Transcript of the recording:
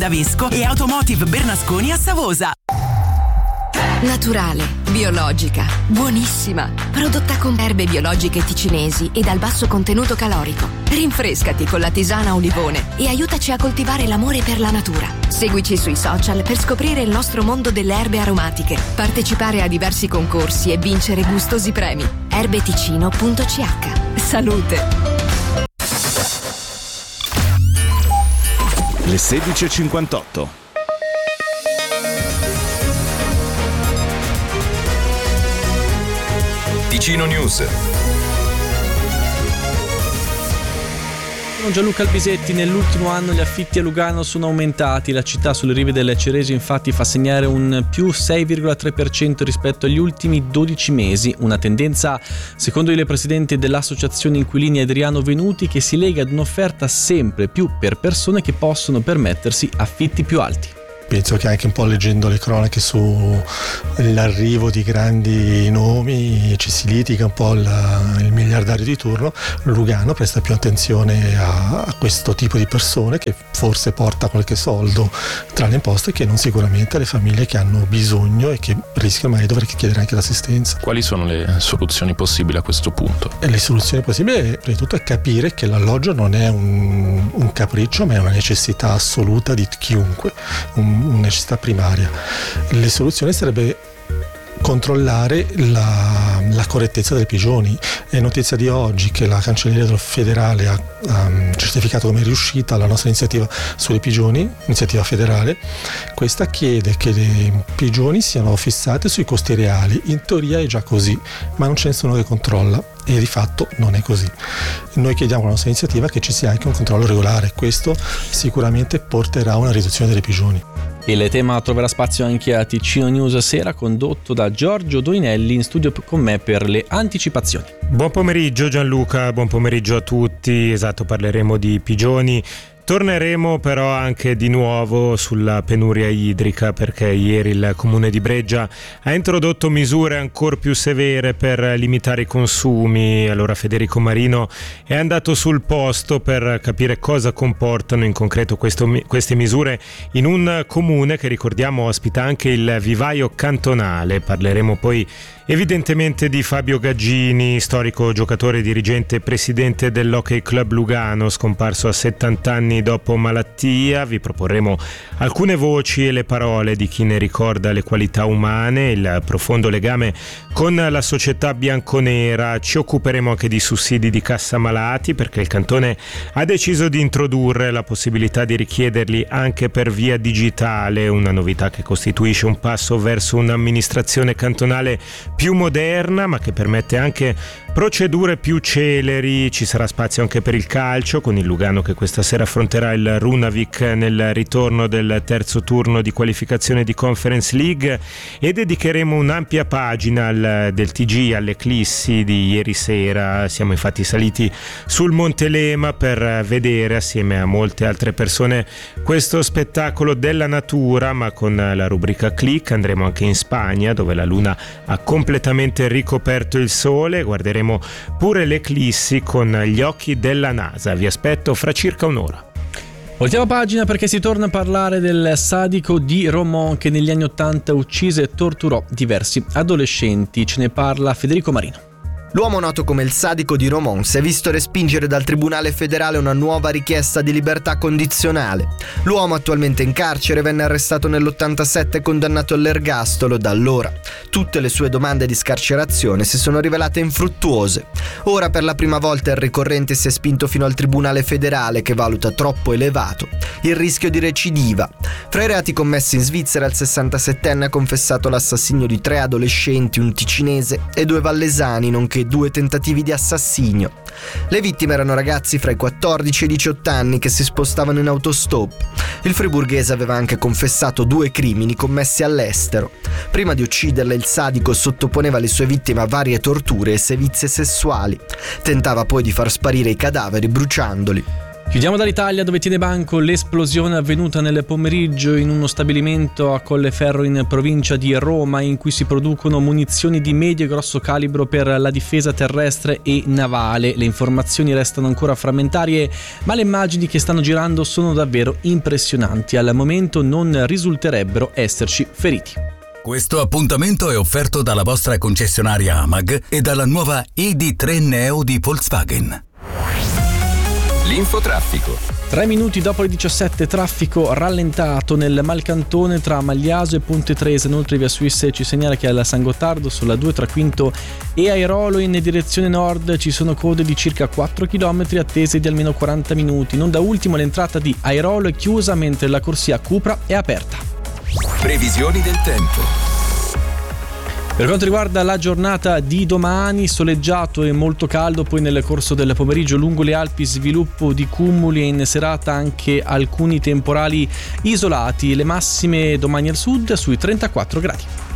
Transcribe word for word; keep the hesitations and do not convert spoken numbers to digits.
da Vesco e Automotive Bernasconi a Savosa. Naturale, biologica, buonissima, prodotta con erbe biologiche ticinesi e dal basso contenuto calorico. Rinfrescati con la tisana Olivone e aiutaci a coltivare l'amore per la natura. Seguici sui social per scoprire il nostro mondo delle erbe aromatiche, partecipare a diversi concorsi e vincere gustosi premi. erbeticino punto c h. Salute! Le sedici e cinquantotto. Ticino News. Gianluca Albisetti, nell'ultimo anno gli affitti a Lugano sono aumentati. La città sulle rive del Ceresi infatti fa segnare un più sei virgola tre per cento rispetto agli ultimi dodici mesi, una tendenza secondo il presidente dell'associazione inquilini Adriano Venuti che si lega ad un'offerta sempre più per persone che possono permettersi affitti più alti. Penso che anche un po' leggendo le cronache sull'arrivo di grandi nomi ci si litiga un po' il, il miliardario di turno. Lugano presta più attenzione a, a questo tipo di persone che forse porta qualche soldo tra le imposte che non sicuramente alle famiglie che hanno bisogno e che rischiano mai di dover chiedere anche l'assistenza. Quali sono le soluzioni possibili a questo punto? E le soluzioni possibili prima di tutto è capire che l'alloggio non è un, un capriccio ma è una necessità assoluta di chiunque, un, una necessità primaria. Le soluzioni sarebbe controllare la, la correttezza delle pigioni. È notizia di oggi che la Cancelleria federale ha, ha certificato come riuscita la nostra iniziativa sulle pigioni, iniziativa federale. Questa chiede che le pigioni siano fissate sui costi reali. In teoria è già così, ma non c'è nessuno che controlla e di fatto non è così. Noi chiediamo alla nostra iniziativa che ci sia anche un controllo regolare. Questo sicuramente porterà a una riduzione delle pigioni. Il tema troverà spazio anche a Ticino News sera, condotto da Giorgio Doinelli, in studio con me per le anticipazioni. Buon pomeriggio Gianluca, buon pomeriggio a tutti. Esatto, parleremo di pigioni. Torneremo però anche di nuovo sulla penuria idrica, perché ieri il comune di Breggia ha introdotto misure ancora più severe per limitare i consumi. Allora Federico Marino è andato sul posto per capire cosa comportano in concreto questo, queste misure in un comune che, ricordiamo, ospita anche il vivaio cantonale. Parleremo poi evidentemente di Fabio Gaggini, storico giocatore, dirigente e presidente dell'Hockey Club Lugano, scomparso a settanta anni dopo malattia. Vi proporremo alcune voci e le parole di chi ne ricorda le qualità umane, il profondo legame con la società bianconera. Ci occuperemo anche di sussidi di cassa malati, perché il cantone ha deciso di introdurre la possibilità di richiederli anche per via digitale, una novità che costituisce un passo verso un'amministrazione cantonale più moderna, ma che permette anche procedure più celeri. Ci sarà spazio anche per il calcio, con il Lugano che questa sera affronterà il Runavik nel ritorno del terzo turno di qualificazione di Conference League, e dedicheremo un'ampia pagina al, del T G all'eclissi di ieri sera. Siamo infatti saliti sul Monte Lema per vedere assieme a molte altre persone questo spettacolo della natura, ma con la rubrica Click andremo anche in Spagna, dove la luna ha completamente ricoperto il sole. Guarderemo pure l'eclissi con gli occhi della NASA. Vi aspetto fra circa un'ora. Voltiamo pagina perché si torna a parlare del sadico di Romont che negli anni ottanta uccise e torturò diversi adolescenti. Ce ne parla Federico Marino. L'uomo noto come il sadico di Romont si è visto respingere dal Tribunale federale una nuova richiesta di libertà condizionale. L'uomo, attualmente in carcere, venne arrestato nell'ottantasette e condannato all'ergastolo. Da allora tutte le sue domande di scarcerazione si sono rivelate infruttuose. Ora per la prima volta il ricorrente si è spinto fino al Tribunale federale, che valuta troppo elevato il rischio di recidiva. Fra i reati commessi in Svizzera, il sessantasettenne ha confessato l'assassinio di tre adolescenti, un ticinese e due vallesani, nonché due tentativi di assassinio. Le vittime erano ragazzi fra i quattordici e i diciotto anni che si spostavano in autostop. Il friburghese aveva anche confessato due crimini commessi all'estero. Prima di ucciderle, il sadico sottoponeva le sue vittime a varie torture e sevizie sessuali. Tentava poi di far sparire i cadaveri bruciandoli. Chiudiamo dall'Italia, dove tiene banco l'esplosione avvenuta nel pomeriggio in uno stabilimento a Colleferro in provincia di Roma, in cui si producono munizioni di medio e grosso calibro per la difesa terrestre e navale. Le informazioni restano ancora frammentarie, ma le immagini che stanno girando sono davvero impressionanti. Al momento non risulterebbero esserci feriti. Questo appuntamento è offerto dalla vostra concessionaria Amag e dalla nuova I D tre Neo di Volkswagen. L'infotraffico. Tre minuti dopo le diciassette, traffico rallentato nel Malcantone tra Magliaso e Ponte Tresa. Inoltre via Suisse ci segnala che alla San Gottardo sulla due tra Quinto e Airolo in direzione nord ci sono code di circa quattro chilometri attese di almeno quaranta minuti. Non da ultimo l'entrata di Airolo è chiusa mentre la corsia Cupra è aperta. Previsioni del tempo. Per quanto riguarda la giornata di domani, soleggiato e molto caldo, poi nel corso del pomeriggio lungo le Alpi sviluppo di cumuli e in serata anche alcuni temporali isolati. Le massime domani al sud sui trentaquattro gradi.